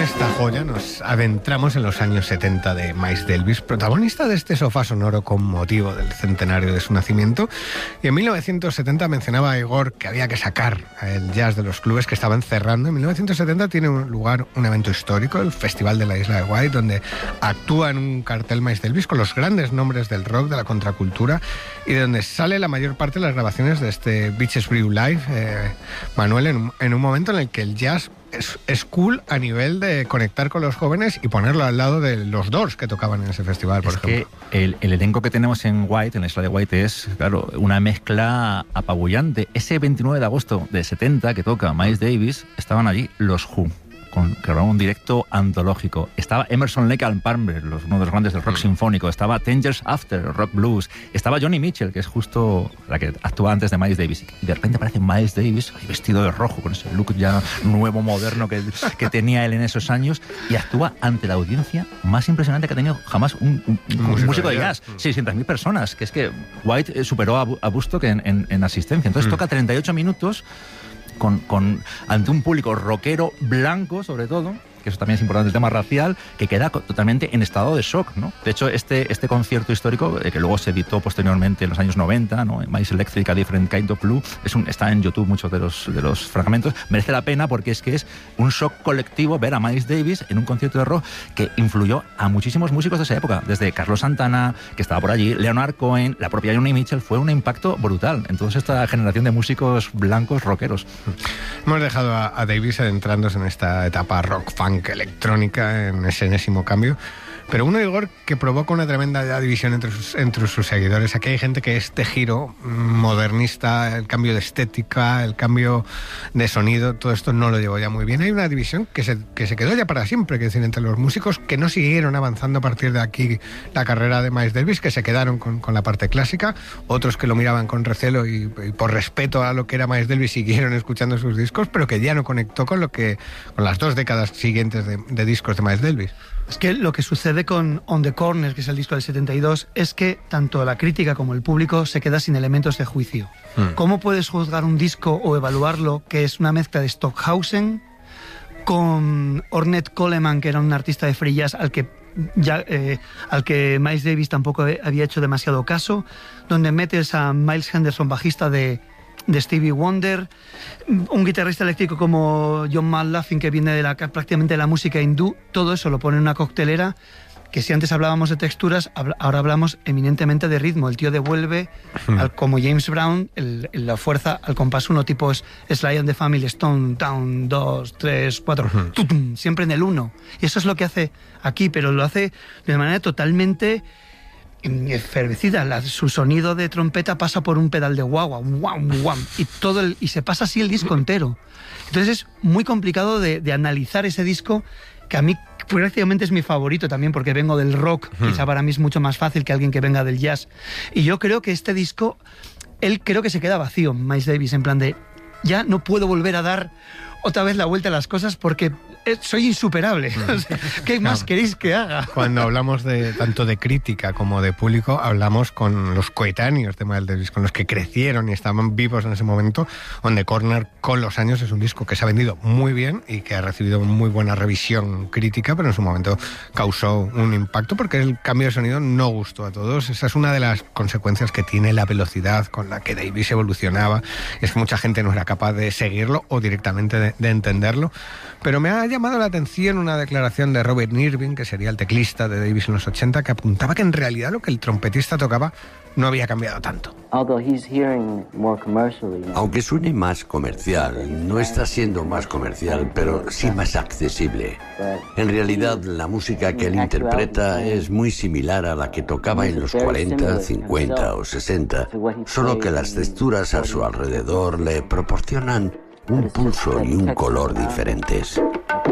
esta joya nos adentramos en los años 70 de Miles Davis, protagonista de este sofá sonoro con motivo del centenario de su nacimiento. Y en 1970 mencionaba a Igor que había que sacar el jazz de los clubes que estaban cerrando. En 1970 tiene lugar un evento histórico, el Festival de la Isla de Wight, donde actúa en un cartel Miles Davis con los grandes nombres del rock, de la contracultura, y de donde sale la mayor parte de las grabaciones de este Beaches Brew Live, Manuel, en un momento en el que el jazz es cool a nivel de conectar con los jóvenes y ponerlo al lado de los Doors que tocaban en ese festival, por ejemplo. Que el elenco que tenemos en Wight, en la isla de Wight, es, claro, una mezcla apabullante. Ese 29 de agosto de 70 que toca Miles Davis, estaban allí los Who, que grabaron un directo antológico. Estaba Emerson, Lake and Palmer, uno de los grandes del rock sinfónico. Estaba 10 Years After, rock blues. Estaba Johnny Mitchell, que es justo la que actúa antes de Miles Davis. Y de repente aparece Miles Davis vestido de rojo, con ese look ya nuevo, moderno que tenía él en esos años, y actúa ante la audiencia más impresionante que ha tenido jamás un músico de jazz. 600.000 personas, que es que White superó a Bustock en asistencia. Entonces toca 38 minutos ante un público rockero blanco, sobre todo, que eso también es importante, el tema racial, que queda totalmente en estado de shock, ¿no? De hecho, este concierto histórico, que luego se editó posteriormente en los años 90, ¿no? En Miles Electric, A Different Kind of Blue, está en YouTube muchos de los fragmentos, merece la pena porque es que es un shock colectivo ver a Miles Davis en un concierto de rock que influyó a muchísimos músicos de esa época, desde Carlos Santana, que estaba por allí, Leonard Cohen, la propia Johnny Mitchell. Fue un impacto brutal en toda esta generación de músicos blancos rockeros. Hemos dejado a Davis adentrándose en esta etapa rock funk electrónica, en ese enésimo cambio, pero uno, Igor, que provoca una tremenda división entre sus seguidores. Aquí hay gente que este giro modernista, el cambio de estética, el cambio de sonido, todo esto no lo llevó ya muy bien. Hay una división que se quedó ya para siempre, que decir, entre los músicos que no siguieron avanzando a partir de aquí la carrera de Miles Davis, que se quedaron con la parte clásica, otros que lo miraban con recelo y por respeto a lo que era Miles Davis siguieron escuchando sus discos, pero que ya no conectó con las 2 décadas siguientes de discos de Miles Davis. Es que lo que sucede con On the Corner, que es el disco del 72, es que tanto la crítica como el público se queda sin elementos de juicio. ¿Cómo puedes juzgar un disco o evaluarlo que es una mezcla de Stockhausen con Ornette Coleman, que era un artista de free jazz al que Miles Davis tampoco había hecho demasiado caso, donde metes a Miles Henderson, bajista de Stevie Wonder, un guitarrista eléctrico como John McLaughlin, que viene prácticamente de la música hindú? Todo eso lo pone en una coctelera que, si antes hablábamos de texturas, ahora hablamos eminentemente de ritmo. El tío devuelve, como James Brown, la fuerza al compás uno, tipo Sly and the Family Stone, down, 2, 3, 4, siempre en el 1. Y eso es lo que hace aquí, pero lo hace de manera totalmente efervecida. Su sonido de trompeta pasa por un pedal de guagua, guam, guam, y se pasa así el disco entero. Entonces es muy complicado de analizar ese disco, que a mí prácticamente es mi favorito también, porque vengo del rock. Quizá para mí es mucho más fácil que alguien que venga del jazz. Y yo creo que este disco, él creo que se queda vacío, Miles Davis, en plan de, ya no puedo volver a dar otra vez la vuelta a las cosas porque soy insuperable. ¿Qué más queréis que haga? Cuando hablamos tanto de crítica como de público, hablamos con los coetáneos de Miles Davis, con los que crecieron y estaban vivos en ese momento. On the Corner, con los años, es un disco que se ha vendido muy bien y que ha recibido muy buena revisión crítica, pero en su momento causó un impacto porque el cambio de sonido no gustó a todos. Esa es una de las consecuencias que tiene la velocidad con la que Davis evolucionaba. Es que mucha gente no era capaz de seguirlo o directamente de entenderlo. Pero me ha llamado la atención una declaración de Robert Irving, que sería el teclista de Davis en los 80, que apuntaba que en realidad lo que el trompetista tocaba no había cambiado tanto. Aunque suene más comercial, no está siendo más comercial, pero sí más accesible. En realidad, la música que él interpreta es muy similar a la que tocaba en los 40, 50 o 60, solo que las texturas a su alrededor le proporcionan un pulso y un color diferentes.